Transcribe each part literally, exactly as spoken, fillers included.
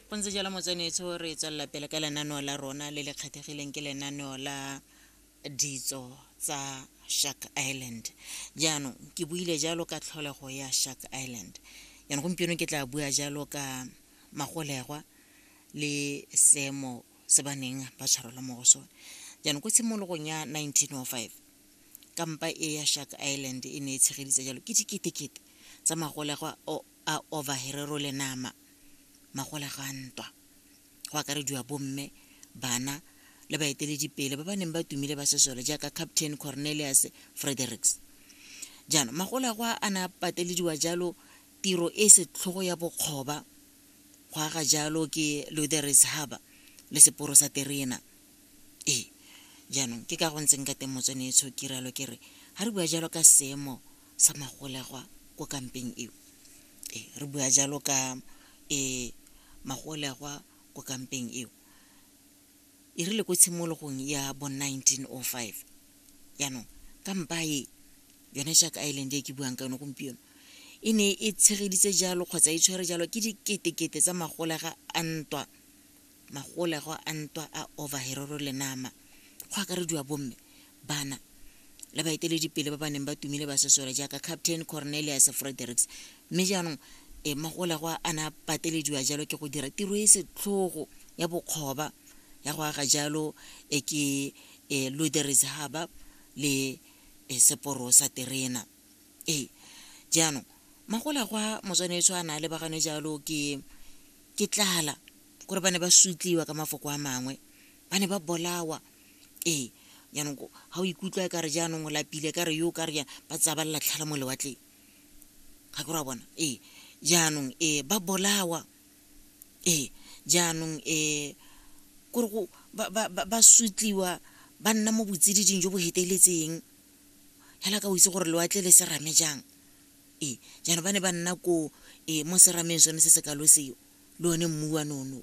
Pontse jala motsenetso re tswella pele ka lenaneo la rona le le kgethegileng ke lenaneo la ditso tsa Shark Island. Jaanong ke buile jalo ka tlholego ya Shark Island. Jaanong gompieno ke tla bua jalo ka Magolegwa le seemo se baneng ba tshwarelwa mo go sone. Jaanong ko tshimologong ya nineteen oh five kampa e ya Shark Island e ne e tshegeditse jalo ke diketekete tsa Magolegwa a overherero le nama. Magolegwa a ntwa go akarediwa bomme bana le baeteledipele ba ba neng ba tumile ba sesole jaaka Captain Cornelius Fredericks. Jaanong Magolegwa a na patelediwa jalo tiro e setlhogo ya bokgoba go aga jalo ke Lourdes Harbour le seporo sa terena. E jaanong ke ka go ntseng ka teng motsenetso ke ralo ke re ha re bua jalo ka seemo sa Magolegwa go kampeng eo. E re bua jalo ka e Magolegwa go kampeng eo e rile go tshimologong ya bo nineteen oh five. Jaanong kampa e yone Shark Island e ke buang ka yone gompieno e ne e tshegeditse jalo kgotsa e tshwere jalo ke diketekete tsa Magolegwa a ntwa. Magolegwa a ntwa a overherero le nama go akarediwa bomme bana le baeteledipele ba ba neng ba tumile ba sesole jaaka Captain Cornelius Fredericks. Mme jaanong e Magolegwa a na patelediwa jalo ke go dira tiro e setlhogo ya bokgoba ya go aga jalo e ke e Lourdes Harbour le e seporo sa terena. E jaanong Magolegwa motsenetso a na le bagane jalo ke ke tlala gore bane ba sutliwa ka mafoko a mangwe bane ba bolawa. E jaanong ha o ikutlwa ka re jaanong o lapile ka re yo ka re ba tsaballa tlhala mo lewatleng ga go ra bona. E jaanong e ba bolawa. E jaanong e gore go ba ba ba sutliwa ba nna mo botsididing jo bo heteletseng hela ka o itse gore lewatle le serame jang. E jaanong ba ne ba nna ko e mo serameng sone se se ka loseo le one mmu wa nono.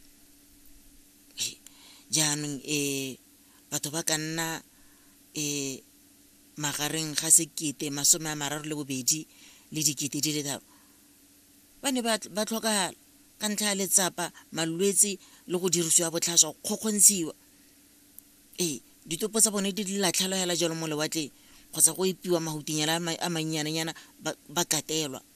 E jaanong e batho ba ka nna e magareng ga sekete masome a mararo le bobedi le dikete di le tharo ba ne ba tlhoka ka ntlha ya letsapa malwetse le go dirisiwa botlhaswa go kgontshiwa. E ditopo tsa bone di latlhelwa hela jalo mo lewatleng kgotsa go ipiwa mahutinyana a mannyanenyana ba katelwa.